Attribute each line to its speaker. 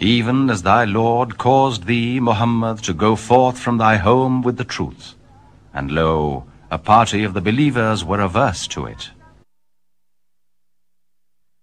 Speaker 1: even as thy Lord caused thee, Muhammad, to go forth from thy home with the truth. And lo, a party of the believers were averse to it.